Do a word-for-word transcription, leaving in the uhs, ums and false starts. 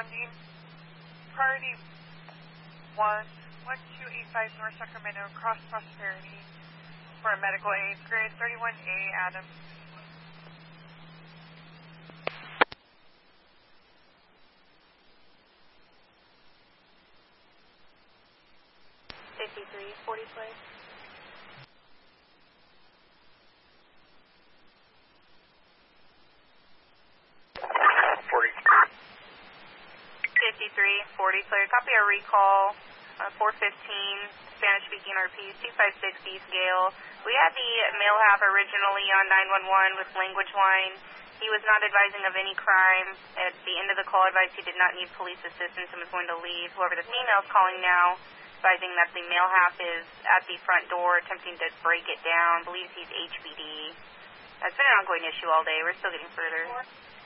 responding. Priority one, one two eight five North Sacramento, Cross Prosperity for medical aid, grid thirty-one A, Adam. fifty-three forty, please. fifty-three forty, clear. Copy a recall, uh, four fifteen, Spanish-speaking R P, two five six East Gale. We had the male half originally on nine one one with language line. He was not advising of any crime. At the end of the call, advised he did not need police assistance and was going to leave. However, the female's calling now, advising that the male half is at the front door attempting to break it down, believes he's H B D. It's been an ongoing issue all day. We're still getting further.